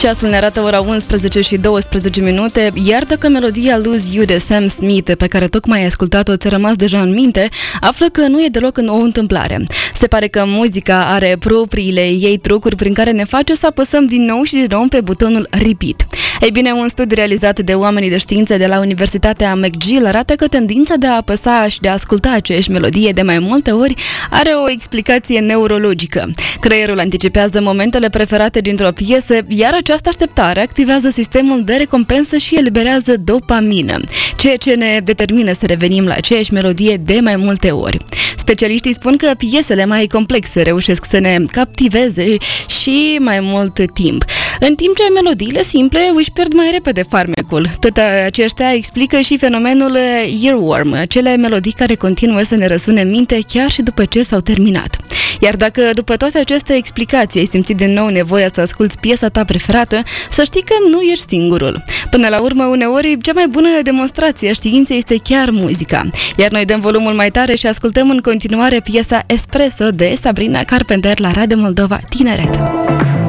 Ceasul ne arată ora 11 și 12 minute, iar dacă melodia Lose You de Sam Smith, pe care tocmai ai ascultat-o, ți-a rămas deja în minte, află că nu e deloc o întâmplare. Se pare că muzica are propriile ei trucuri prin care ne face să apăsăm din nou și din nou pe butonul repeat. Ei bine, un studiu realizat de oamenii de știință de la Universitatea McGill arată că tendința de a apăsa și de a asculta aceeași melodie de mai multe ori are o explicație neurologică. Creierul anticipează momentele preferate dintr-o piesă, iar această așteptare activează sistemul de recompensă și eliberează dopamină, ceea ce ne determină să revenim la aceeași melodie de mai multe ori. Specialiștii spun că piesele mai complexe reușesc să ne captiveze și mai mult timp, în timp ce melodiile simple își pierd mai repede farmecul. Tot aceștia explică și fenomenul earworm, acele melodii care continuă să ne răsune în minte chiar și după ce s-au terminat. Iar dacă după toate aceste explicații ai simțit din nou nevoia să asculți piesa ta preferată, să știi că nu ești singurul. Până la urmă, uneori, cea mai bună demonstrație a științei este chiar muzica. Iar noi dăm volumul mai tare și ascultăm în continuare piesa Espresso de Sabrina Carpenter la Radio Moldova Tineret.